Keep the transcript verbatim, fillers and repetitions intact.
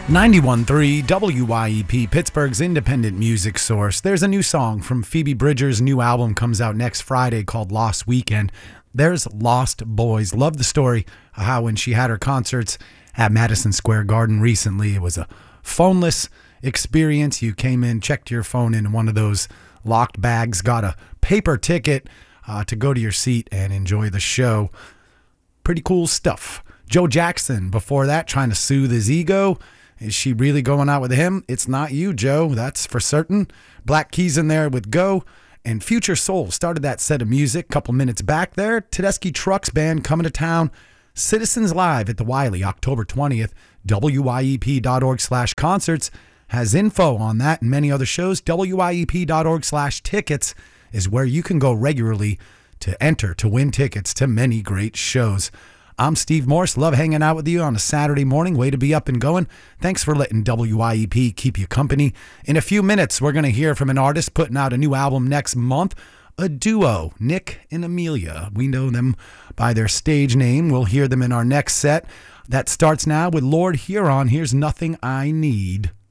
ninety-one point three W Y E P, Pittsburgh's independent music source. There's a new song from Phoebe Bridgers' new album comes out next Friday called Lost Weekend. There's Lost Boys. Love the story of how when she had her concerts at Madison Square Garden recently, it was a phoneless experience. You came in, checked your phone in one of those locked bags, got a paper ticket uh, to go to your seat and enjoy the show. Pretty cool stuff. Joe Jackson, before that, trying to soothe his ego. Is she really going out with him? It's not you, Joe. That's for certain. Black Keys in there with Go. And Future Soul started that set of music a couple minutes back there. Tedeschi Trucks Band coming to town. Citizens Live at the Wiley, October twentieth. W Y E P dot org slash concerts has info on that and many other shows. W Y E P dot org slash tickets is where you can go regularly to enter to win tickets to many great shows. I'm Steve Morse. Love hanging out with you on a Saturday morning. Way to be up and going. Thanks for letting W Y E P keep you company. In a few minutes, we're going to hear from an artist putting out a new album next month. A duo, Nick and Amelia. We know them by their stage name. We'll hear them in our next set. That starts now with Lord Huron. Here's Nothing I Need.